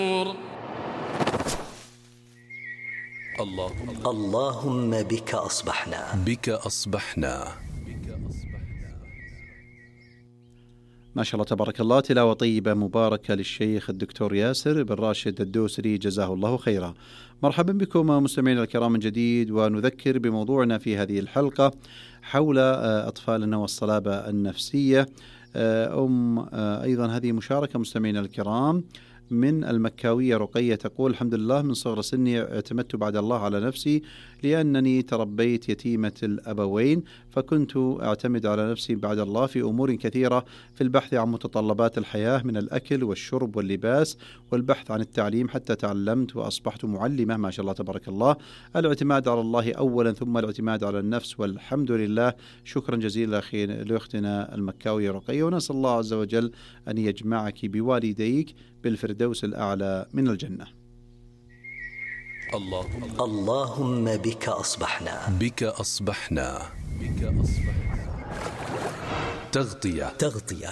اللهم بك أصبحنا. ما شاء الله تبارك الله، تلاوة طيبة مباركة للشيخ الدكتور ياسر بن راشد الدوسري جزاه الله خيرا. مرحبا بكم مستمعينا الكرام من جديد، ونذكر بموضوعنا في هذه الحلقة حول أطفالنا والصلابة النفسية. أيضا هذه مشاركة مستمعينا الكرام من المكاوية رقية، تقول: الحمد لله، من صغر سني اعتمدت بعد الله على نفسي لأنني تربيت يتيمة الأبوين، فكنت أعتمد على نفسي بعد الله في أمور كثيرة، في البحث عن متطلبات الحياة من الأكل والشرب واللباس والبحث عن التعليم، حتى تعلمت وأصبحت معلمة. ما شاء الله تبارك الله. الاعتماد على الله أولا، ثم الاعتماد على النفس، والحمد لله. شكرا جزيلا لأختنا المكاوية رقية، ونسأل الله عز وجل أن يجمعك بوالديك بالفردوس الأعلى من الجنة. اللهم بك أصبحنا. تغطية.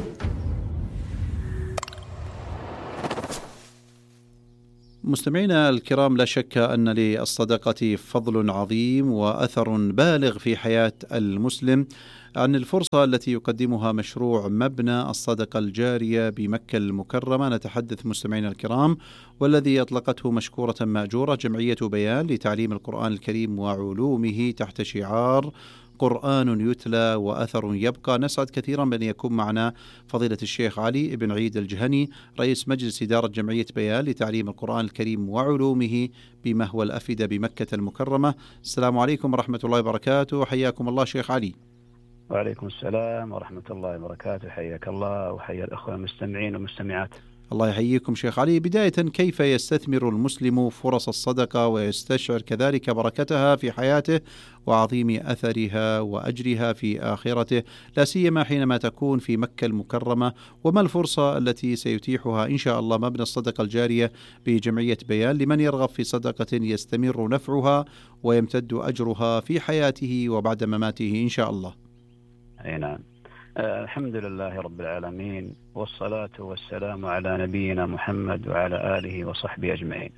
مستمعينا الكرام، لا شك أن للصدقة فضل عظيم وأثر بالغ في حياة المسلم. عن الفرصة التي يقدمها مشروع مبنى الصدقة الجارية بمكة المكرمة نتحدث مستمعينا الكرام، والذي أطلقته مشكورة مأجورة جمعية بيان لتعليم القرآن الكريم وعلومه تحت شعار قرآن يتلى وأثر يبقى. نسعد كثيرا بأن يكون معنا فضيلة الشيخ علي بن عيد الجهني، رئيس مجلس إدارة جمعية بيان لتعليم القرآن الكريم وعلومه بمهوى الأفئدة بمكة المكرمة. السلام عليكم ورحمة الله وبركاته، حياكم الله شيخ علي. وعليكم السلام ورحمة الله وبركاته، حياك الله وحيا الأخوة المستمعين والمستمعات. الله يحييكم شيخ علي. بداية، كيف يستثمر المسلم فرص الصدقة ويستشعر كذلك بركتها في حياته وعظيم أثرها وأجرها في آخرته، لا سيما حينما تكون في مكة المكرمة؟ وما الفرصة التي سيتيحها إن شاء الله مبنى الصدقة الجارية بجمعية بيان لمن يرغب في صدقة يستمر نفعها ويمتد أجرها في حياته وبعد مماته إن شاء الله؟ أي نعم. الحمد لله رب العالمين، والصلاة والسلام على نبينا محمد وعلى آله وصحبه أجمعين.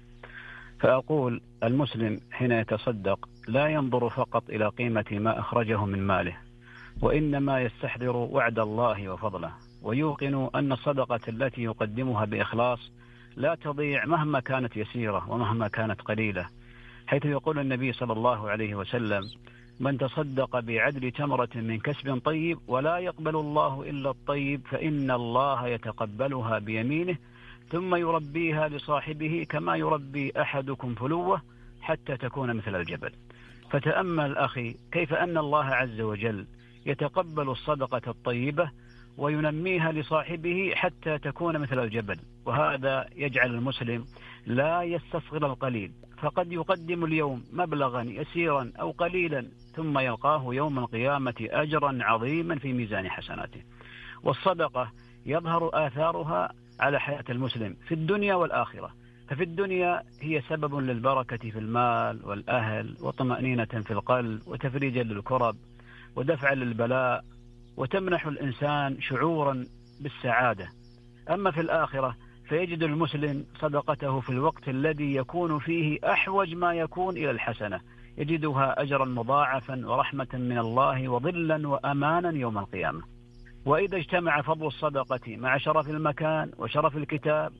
فأقول: المسلم حين يتصدق لا ينظر فقط إلى قيمة ما أخرجه من ماله، وإنما يستحضر وعد الله وفضله، ويوقن أن الصدقة التي يقدمها بإخلاص لا تضيع مهما كانت يسيرة ومهما كانت قليلة، حيث يقول النبي صلى الله عليه وسلم: من تصدق بعدل تمرة من كسب طيب ولا يقبل الله إلا الطيب فإن الله يتقبلها بيمينه ثم يربيها لصاحبه كما يربي أحدكم فلوه حتى تكون مثل الجبل. فتأمل أخي كيف أن الله عز وجل يتقبل الصدقة الطيبة وينميها لصاحبه حتى تكون مثل الجبل، وهذا يجعل المسلم لا يستصغر القليل، فقد يقدم اليوم مبلغا يسيرا أو قليلا ثم يلقاه يوم القيامة أجرا عظيما في ميزان حسناته. والصدقة يظهر آثارها على حياة المسلم في الدنيا والآخرة. ففي الدنيا هي سبب للبركة في المال والأهل، وطمأنينة في القلب، وتفريجا للكرب، ودفعا للبلاء، وتمنح الإنسان شعورا بالسعادة. أما في الآخرة فيجد المسلم صدقته في الوقت الذي يكون فيه أحوج ما يكون إلى الحسنة، يجدها أجرا مضاعفا ورحمة من الله وظلا وأمانا يوم القيامة. وإذا اجتمع فضل الصدقة مع شرف المكان وشرف الكتاب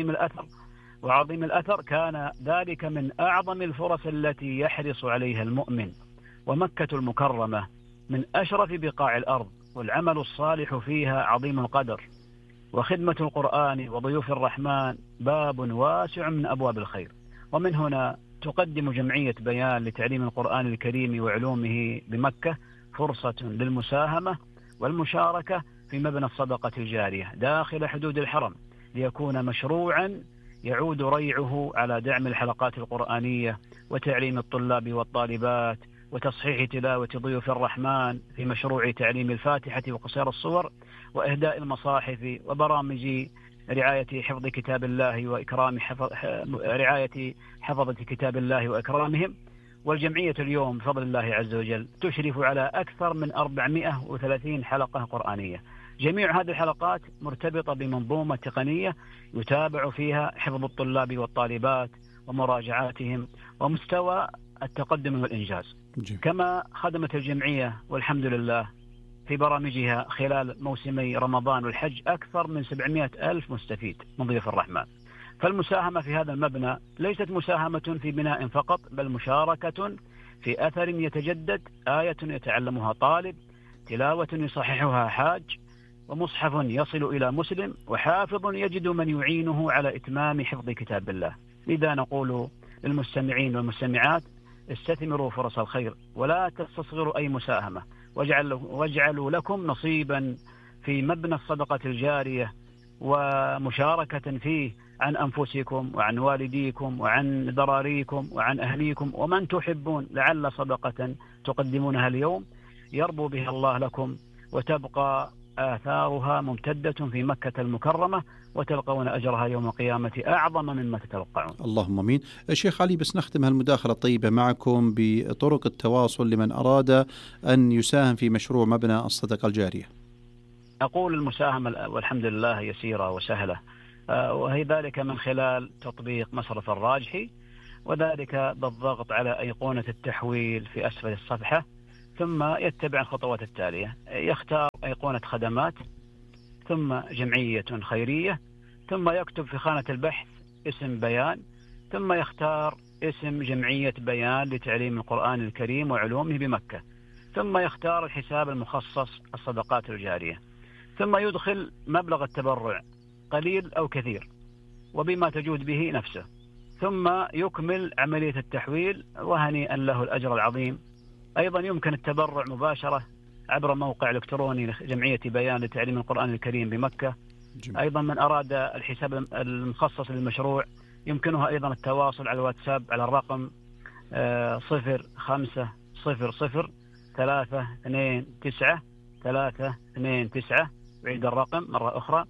وعظيم الأثر كان ذلك من أعظم الفرص التي يحرص عليها المؤمن. ومكة المكرمة من أشرف بقاع الأرض، والعمل الصالح فيها عظيم القدر، وخدمة القرآن وضيوف الرحمن باب واسع من أبواب الخير. ومن هنا تقدم جمعية بيان لتعليم القرآن الكريم وعلومه بمكة فرصة للمساهمة والمشاركة في مبنى الصدقة الجارية داخل حدود الحرم، ليكون مشروعا يعود ريعه على دعم الحلقات القرآنية وتعليم الطلاب والطالبات وتصحيح تلاوة ضيوف الرحمن في مشروع تعليم الفاتحة وقصير الصور وإهداء المصاحف وبرامج رعاية حفظ كتاب الله وإكرام رعاية حفظة كتاب الله وإكرامهم. والجمعية اليوم بفضل الله عز وجل تشرف على أكثر من 430 حلقة قرآنية جميع هذه الحلقات مرتبطة بمنظومة تقنية يتابع فيها حفظ الطلاب والطالبات ومراجعاتهم ومستوى التقدم والإنجاز. كما خدمت الجمعية والحمد لله في برامجها خلال موسمي رمضان والحج أكثر من 700 ألف مستفيد من ضيوف الرحمن. فالمساهمة في هذا المبنى ليست مساهمة في بناء فقط، بل مشاركة في أثر يتجدد، آية يتعلمها طالب، تلاوة يصححها حاج، ومصحف يصل إلى مسلم، وحافظ يجد من يعينه على إتمام حفظ كتاب الله. لذا نقول للمستمعين والمستمعات: استثمروا فرص الخير ولا تستصغروا أي مساهمة، واجعلوا لكم نصيبا في مبنى الصدقة الجارية ومشاركة فيه عن أنفسكم وعن والديكم وعن ذراريكم وعن أهليكم ومن تحبون، لعل صدقة تقدمونها اليوم يربو بها الله لكم وتبقى آثارها ممتدة في مكة المكرمة، وتلقون أجرها يوم القيامة أعظم مما تتوقعون. اللهم آمين. الشيخ علي، بس نختم هالمداخلة الطيبة معكم بطرق التواصل لمن أراد أن يساهم في مشروع مبنى الصدقة الجارية. أقول المساهمة والحمد لله يسيرة وسهلة، وهي ذلك من خلال تطبيق مصرف الراجحي، وذلك بالضغط على أيقونة التحويل في أسفل الصفحة، ثم يتبع الخطوات التالية: يختار أيقونة خدمات، ثم جمعية خيرية، ثم يكتب في خانة البحث اسم بيان، ثم يختار اسم جمعية بيان لتعليم القرآن الكريم وعلومه بمكة، ثم يختار الحساب المخصص الصدقات الجارية، ثم يدخل مبلغ التبرع قليل أو كثير وبما تجود به نفسه، ثم يكمل عملية التحويل، وهنيئا له الأجر العظيم. أيضا يمكن التبرع مباشرة عبر موقع إلكتروني لجمعية بيان لتعليم القرآن الكريم بمكة. أيضا من أراد الحساب المخصص للمشروع يمكنه أيضا التواصل على الواتساب على الرقم 0500329329. بعيد الرقم مرة أخرى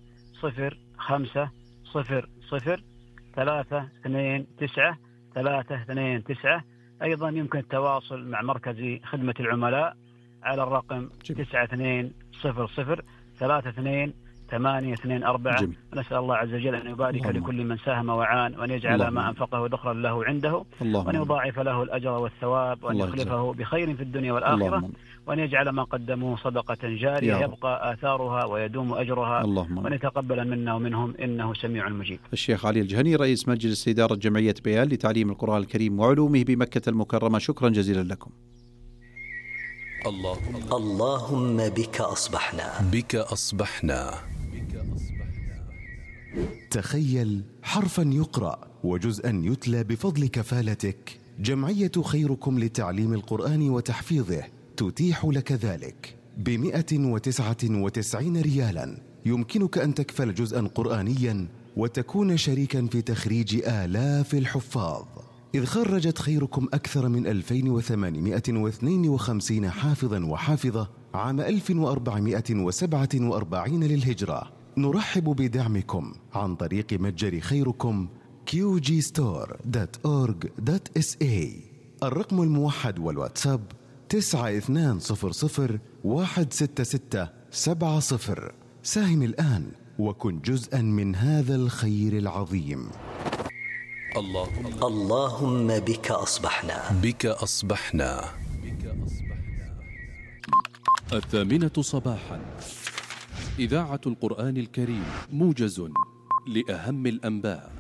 0500329329. أيضا يمكن التواصل مع مركز خدمة العملاء على الرقم 9200322824. نسأل الله عز وجل أن يبارك لكل من ساهم وعان، وأن يجعل ما أنفقه ذخرا له عنده، وأن يضاعف له الأجر والثواب، وأن يخلفه بخير في الدنيا والآخرة، وأن يجعل ما قدموه صدقة جارية يبقى آثارها ويدوم أجرها، وأن يتقبل منا ومنهم إنه سميع مجيب. الشيخ علي الجهني، رئيس مجلس إدارة جمعية بيان لتعليم القرآن الكريم وعلومه بمكة المكرمة، شكرا جزيلا لكم. اللهم بك أصبحنا. تخيل حرفا يقرأ وجزءا يتلى بفضل كفالتك. جمعية خيركم لتعليم القرآن وتحفيظه تتيح لك ذلك ب199 ريالا. يمكنك أن تكفل جزءا قرآنيا وتكون شريكا في تخريج آلاف الحفاظ، إذ خرجت خيركم أكثر من 2852 حافظا وحافظة عام 1447 للهجرة. نرحب بدعمكم عن طريق متجر خيركم qgstore.org.sa. الرقم الموحد والواتساب 9200166770. ساهم الآن وكن جزءا من هذا الخير العظيم. اللهم بك أصبحنا. 8:00 صباحا، إذاعة القرآن الكريم، موجز لأهم الأنباء.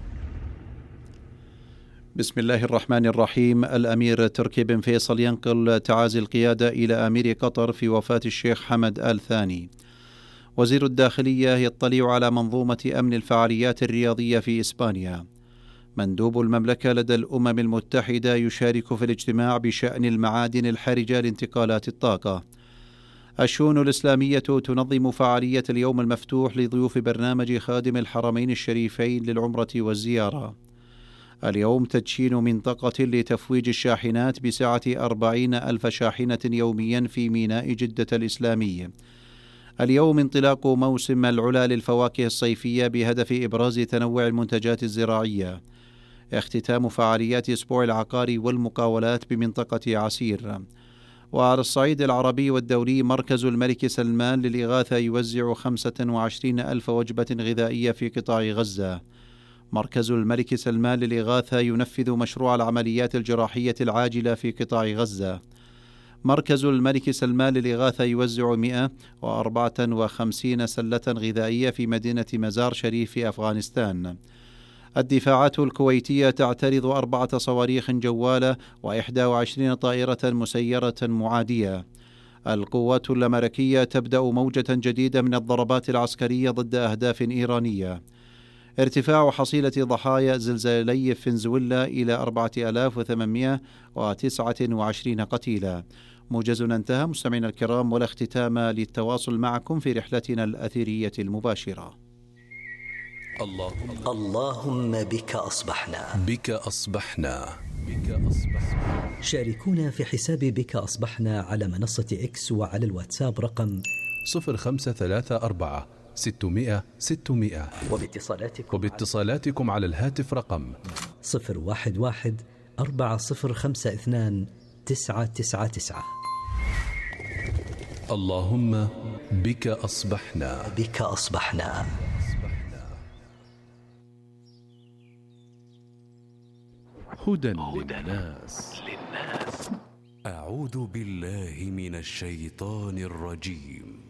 بسم الله الرحمن الرحيم. الأمير تركي بن فيصل ينقل تعازي القيادة إلى أمير قطر في وفاة الشيخ حمد آل ثاني. وزير الداخلية يطلع على منظومة أمن الفعاليات الرياضية في إسبانيا. مندوب المملكة لدى الأمم المتحدة يشارك في الاجتماع بشأن المعادن الحرجة لانتقالات الطاقة. الشؤون الإسلامية تنظم فعالية اليوم المفتوح لضيوف برنامج خادم الحرمين الشريفين للعمرة والزيارة. اليوم تدشين منطقة لتفويج الشاحنات بسعة 40,000 شاحنة يوميا في ميناء جدة الإسلامي. اليوم انطلاق موسم العلا للفواكه الصيفية بهدف إبراز تنوع المنتجات الزراعية. اختتام فعاليات أسبوع العقار والمقاولات بمنطقة عسير. وعلى الصعيد العربي والدولي، مركز الملك سلمان للإغاثة يوزع 25,000 وجبة غذائية في قطاع غزة. مركز الملك سلمان للإغاثة ينفذ مشروع العمليات الجراحية العاجلة في قطاع غزة. مركز الملك سلمان للإغاثة يوزع 154 سلة غذائية في مدينة مزار شريف في أفغانستان. الدفاعات الكويتية تعترض 4 صواريخ جوالة و21 طائرة مسيرة معادية. القوات الأمريكية تبدأ موجة جديدة من الضربات العسكرية ضد أهداف إيرانية. ارتفاع حصيلة ضحايا زلزالي فنزويلا إلى 4829 قتيلا. موجزنا انتهى مستمعينا الكرام، ولا اختتام للتواصل معكم في رحلتنا الأثيرية المباشرة. اللهم بك أصبحنا. بك أصبحنا. شاركونا في حساب بك أصبحنا على منصة إكس وعلى الواتساب رقم 0534 600 600، وباتصالاتكم على الهاتف رقم 011 4052 999. اللهم بك أصبحنا. بك أصبحنا. هدى للناس. أعوذ بالله من الشيطان الرجيم.